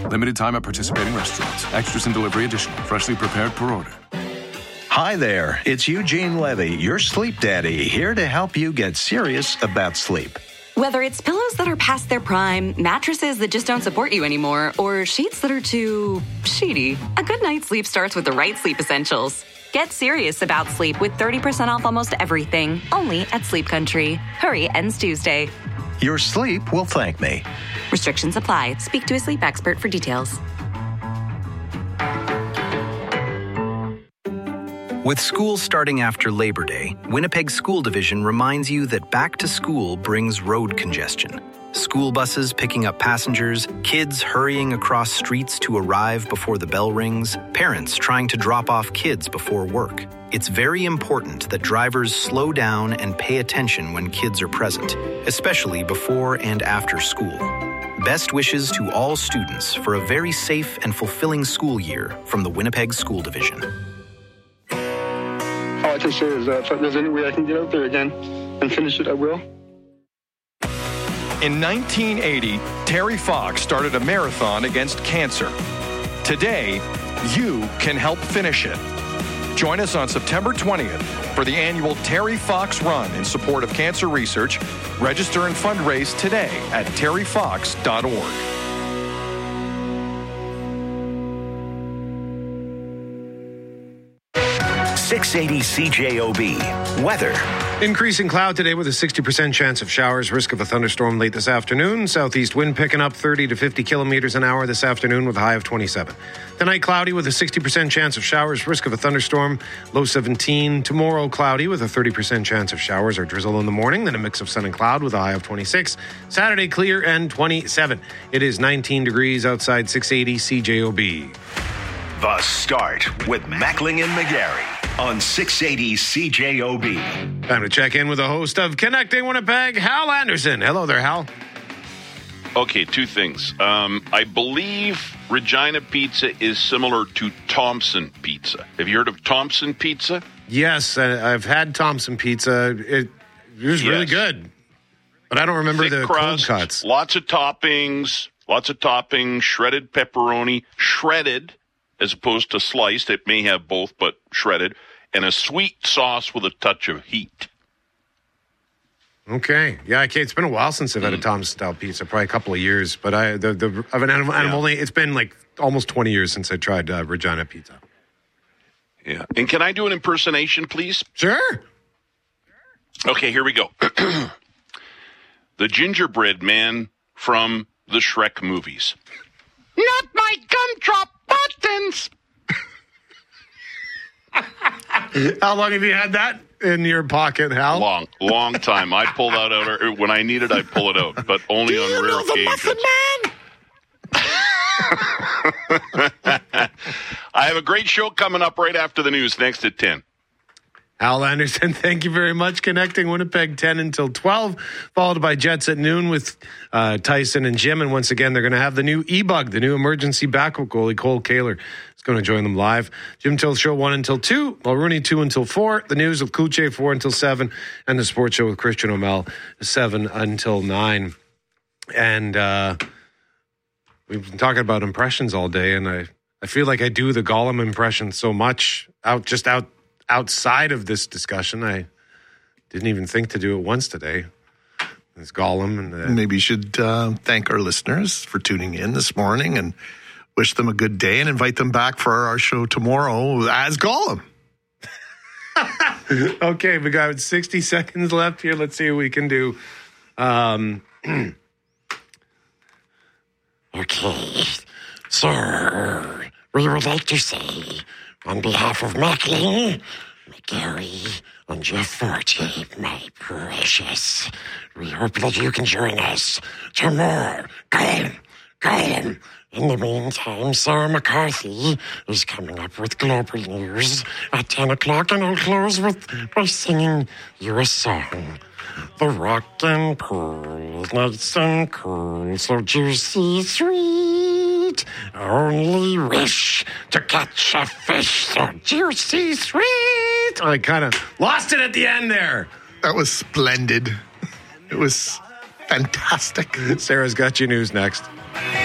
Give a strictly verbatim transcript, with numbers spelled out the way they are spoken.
Limited time at participating restaurants. Extras and delivery additional. Freshly prepared per order. Hi there, it's Eugene Levy, your sleep daddy, here to help you get serious about sleep. Whether it's pillows that are past their prime, mattresses that just don't support you anymore, or sheets that are too sheety, a good night's sleep starts with the right sleep essentials. Get serious about sleep with thirty percent off almost everything, only at Sleep Country. Hurry, ends Tuesday. Your sleep will thank me. Restrictions apply. Speak to a sleep expert for details. With school starting after Labor Day, Winnipeg School Division reminds you that back to school brings road congestion. School buses picking up passengers, kids hurrying across streets to arrive before the bell rings, parents trying to drop off kids before work. It's very important that drivers slow down and pay attention when kids are present, especially before and after school. Best wishes to all students for a very safe and fulfilling school year from the Winnipeg School Division. All I can say is that if there's any way I can get out there again and finish it, I will. In nineteen eighty, Terry Fox started a marathon against cancer. Today, you can help finish it. Join us on September twentieth for the annual Terry Fox Run in support of cancer research. Register and fundraise today at terry fox dot org. six eighty C J O B. Weather. Increasing cloud today with a sixty percent chance of showers. Risk of a thunderstorm late this afternoon. Southeast wind picking up thirty to fifty kilometers an hour this afternoon with a high of twenty-seven. Tonight, cloudy with a sixty percent chance of showers. Risk of a thunderstorm, low seventeen. Tomorrow, cloudy with a thirty percent chance of showers or drizzle in the morning. Then a mix of sun and cloud with a high of twenty-six. Saturday, clear and twenty-seven. It is nineteen degrees outside six eighty C J O B. The Start with Mackling and McGarry on six eighty C J O B. Time to check in with the host of Connecting Winnipeg, Hal Anderson. Hello there, Hal. Okay, two things. Um, I believe Regina Pizza is similar to Thompson Pizza. Have you heard of Thompson Pizza? Yes, I've had Thompson Pizza. It, it was yes. really good, but I don't remember Thick the crust, cold cuts. Lots of toppings, lots of toppings, shredded pepperoni, shredded as opposed to sliced. It may have both, but shredded, and a sweet sauce with a touch of heat. Okay, yeah, okay. It's been a while since I've had a Thompson style pizza, probably a couple of years. But I, the the of an animal, yeah. animal it's been like almost twenty years since I tried uh, Regina Pizza. Yeah, and can I do an impersonation, please? Sure. Okay, here we go. The gingerbread man from the Shrek movies. Not my gumdrop buttons. How long have you had that in your pocket, Hal? Long, long time. I pull that out when I need it. I pull it out, but only Do on you rare know occasions. The Muffin Man? I have a great show coming up right after the news, next at ten. Hal Anderson, thank you very much. Connecting Winnipeg, ten until twelve, followed by Jets at noon with uh, Tyson and Jim. And once again, they're going to have the new E-Bug, the new emergency backup goalie, Cole Kaler, is going to join them live. Jim Till Show one until two, Mulrooney two until four, the news with Kuche four until seven, and the sports show with Christian O'Mell seven until nine. And uh, we've been talking about impressions all day, and I, I feel like I do the Gollum impression so much out just out. Outside of this discussion, I didn't even think to do it once today. It's Gollum. And uh, maybe you should uh, thank our listeners for tuning in this morning and wish them a good day and invite them back for our show tomorrow as Gollum. Okay, we got sixty seconds left here. Let's see what we can do. Um, okay, sir, we would like to say, on behalf of Mackling, McGarry, and Jeff Forte, my precious, we hope that you can join us tomorrow. Gollum, Gollum. In the meantime, Sarah McCarthy is coming up with Global News at ten o'clock, and I'll close with by singing you a song. The rock and pool is nice and cool, so juicy, sweet. Only wish to catch a fish so juicy, sweet. I kind of lost it at the end there. That was splendid. It was fantastic. Sarah's got you news next.